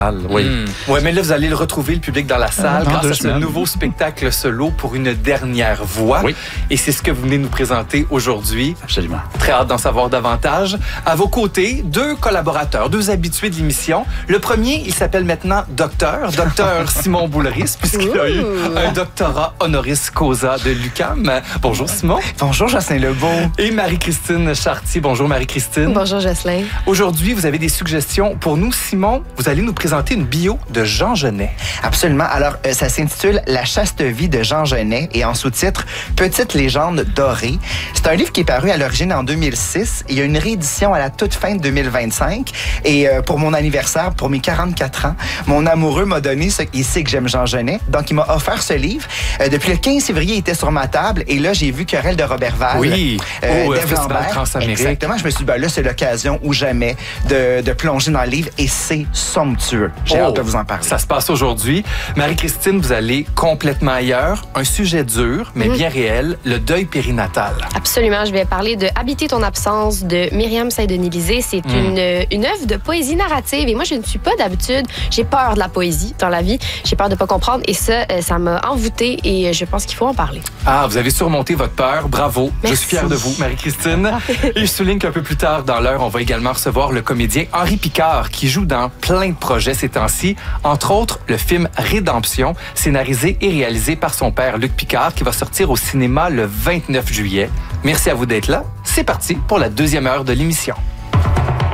Oui. Ouais, mais là, vous allez le retrouver, le public, dans la salle, dans grâce 2 à ce semaines. nouveau spectacle solo pour une dernière voix. Oui. Et c'est ce que vous venez nous présenter aujourd'hui. Absolument. Très hâte d'en savoir davantage. À vos côtés, 2 collaborateurs, 2 habitués de l'émission. Le premier, il s'appelle maintenant Docteur Simon Boulris, puisqu'il a eu un doctorat honoris causa de l'UQAM. Bonjour Simon. Bonjour, Jocelyn Lebeau. Et Marie-Christine Chartier. Bonjour Marie-Christine. Bonjour Jocelyn. Aujourd'hui, vous avez des suggestions pour nous. Simon, vous allez nous présenter une bio de Jean Genet. Absolument. Alors, ça s'intitule La chaste vie de Jean Genet et en sous-titre Petite légende dorée. C'est un livre qui est paru à l'origine en 2006. Il y a une réédition à la toute fin de 2025. Et pour mon anniversaire, pour mes 44 ans, mon amoureux m'a donné il sait que j'aime Jean Genet. Donc, il m'a offert ce livre. Depuis le 15 février, il était sur ma table. Et là, j'ai vu Querelle de Robert Val. Oui, au Dave Festival Lambert. Transamérique. Exactement. Je me suis dit, ben là, c'est l'occasion ou jamais de plonger dans le livre. Et c'est somptueux. J'ai hâte de vous en parler. Ça se passe aujourd'hui. Marie-Christine, vous allez complètement ailleurs. Un sujet dur, mais bien réel, le deuil périnatal. Absolument, je vais parler de Habiter ton absence de Myriam Saint-Denis-Lisée. C'est une œuvre de poésie narrative et moi, je ne suis pas d'habitude. J'ai peur de la poésie dans la vie. J'ai peur de ne pas comprendre et ça m'a envoûtée et je pense qu'il faut en parler. Ah, vous avez surmonté votre peur. Bravo. Merci. Je suis fier de vous, Marie-Christine. Et je souligne qu'un peu plus tard dans l'heure, on va également recevoir le comédien Henri Picard qui joue dans plein de projets ces temps-ci, entre autres le film Rédemption, scénarisé et réalisé par son père Luc Picard, qui va sortir au cinéma le 29 juillet. Merci à vous d'être là. C'est parti pour la 2e heure de l'émission.